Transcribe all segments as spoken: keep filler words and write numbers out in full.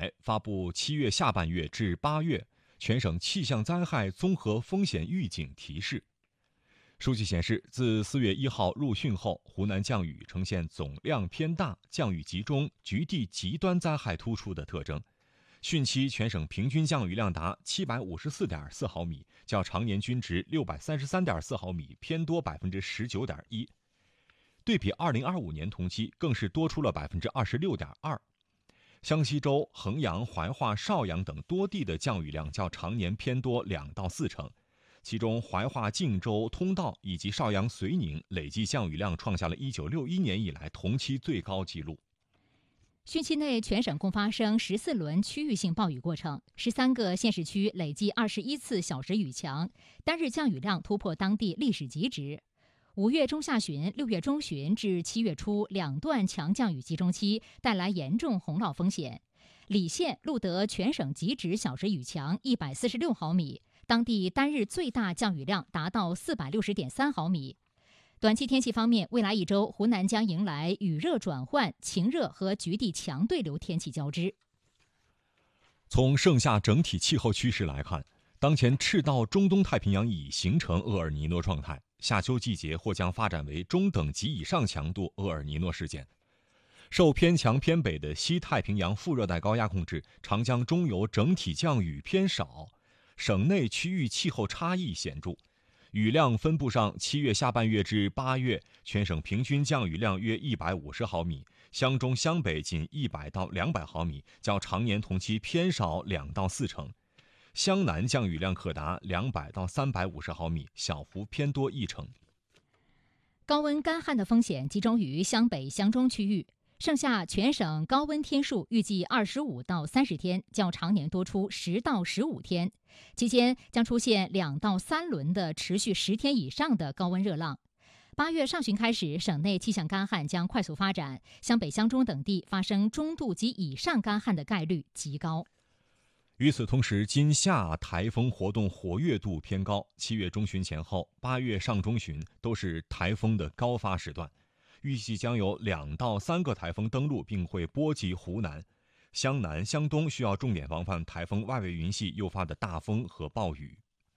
台发布七月下半月至八月全省气象灾害综合风险预警提示。数据显示，自四月一号入汛后，湖南降雨呈现总量偏大、降雨集中、局地极端灾害突出的特征。汛期全省平均降雨量达七百五十四点四毫米，较常年均值六百三十三点四毫米偏多百分之十九点一。对比二零二五年同期，更是多出了百分之二十六点二。湘西州、衡阳、怀化、邵阳等多地的降雨量较常年偏多两到四成，其中怀化靖州、通道以及邵阳绥宁累计降雨量创下了一九六一年以来同期最高纪录。 汛期内，全省共发生十四轮区域性暴雨过程，十三个县市区累计二十一次小时雨强，单日降雨量突破当地历史极值。五月中下旬、六月中旬至七月初两段强降雨集中期带来严重洪涝风险。澧县录得全省极值小时雨强一百四十六毫米，当地单日最大降雨量达到四百六十点三毫米。短期天气方面，未来一周湖南将迎来雨热转换、晴热和局地强对流天气交织。 从盛夏整体气候趋势来看，当前赤道中东太平洋已形成厄尔尼诺状态，夏秋季节或将发展为中等及以上强度厄尔尼诺事件。受偏强偏北的西太平洋副热带高压控制，长江中游整体降雨偏少，省内区域气候差异显著。雨量分布上，七月下半月至八月，全省平均降雨量约一百五十毫米，湘中湘北仅一百到两百毫米，较常年同期偏少两到四成。湘南降雨量可达两百到三百五十毫米，小幅偏多一成。 高温干旱的风险集中于湘北、湘中区域。盛夏全省高温天数预计二十五到三十天，较常年多出十到十五天。期间将出现两到三轮的持续十天以上的高温热浪。八月上旬开始，省内气象干旱将快速发展，湘北、湘中等地发生中度及以上干旱的概率极高。 与此同时，今夏台风活动活跃度偏高，七月中旬前后、八月上中旬都是台风的高发时段。预计将有两到三个台风登陆，并会波及湖南、湘南、湘东，需要重点防范台风外围云系诱发的大风和暴雨。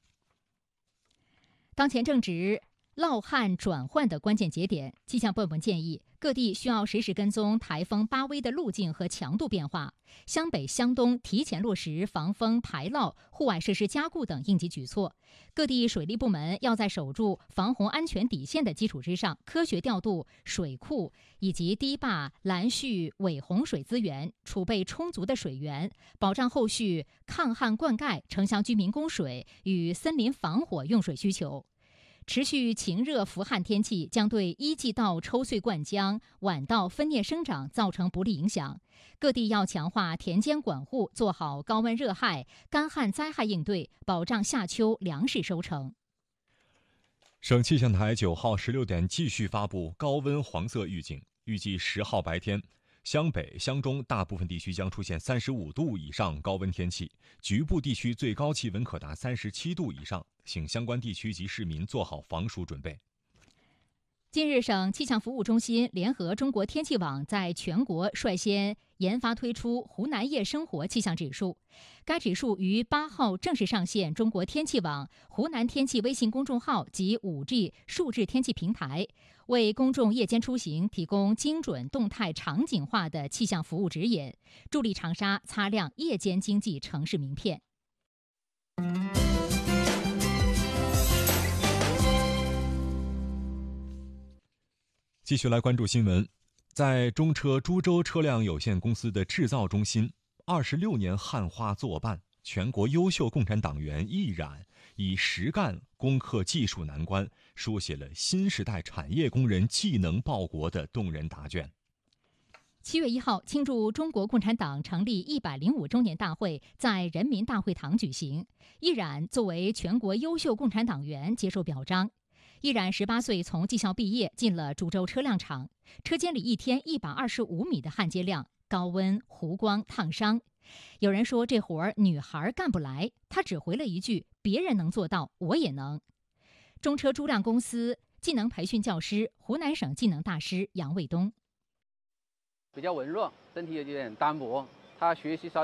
当前正值涝旱转换的关键节点，气象部门建议各地需要实时跟踪台风巴威的路径和强度变化，湘北、湘东提前落实防风排涝、户外设施加固等应急举措。各地水利部门要在守住防洪安全底线的基础之上，科学调度水库以及堤坝、拦蓄伪洪水资源，储备充足的水源，保障后续抗旱灌溉、城乡居民供水与森林防火用水需求。持续晴热伏旱天气将对一季稻抽穗灌浆、晚稻分蘖生长造成不利影响，各地要强化田间管护，做好高温热害、干旱灾害应对，保障夏秋粮食收成。 省气象台九号十六点继续发布高温黄色预警，预计十号白天，湘北、湘中大部分地区将出现三十五度以上高温天气，局部地区最高气温可达三十七度以上，请相关地区及市民做好防暑准备。 近日，省气象服务中心联合中国天气网在全国率先研发推出湖南夜生活气象指数。该指数于八号正式上线中国天气网、湖南天气微信公众号及 五 G 数字天气平台，为公众夜间出行提供精准、动态、场景化的气象服务指引，助力长沙擦亮夜间经济城市名片。 继续来关注新闻，在中车株洲车辆有限公司的制造中心，二十六年汉花作伴，全国优秀共产党员易冉以实干攻克技术难关，书写了新时代产业工人技能报国的动人答卷。 七月一号，庆祝中国共产党成立一百零五周年大会在人民大会堂举行，易冉作为全国优秀共产党员接受表彰。易冉十八岁从技校毕业，进了株洲车辆厂，车间里一天一百二十五米的焊接量，高温、弧光、烫伤。有人说这活儿女孩干不来，他只回了一句：别人能做到，我也能。中车株辆公司技能培训教师、湖南省技能大师杨卫东。 比较文弱，身体有点单薄，他学习稍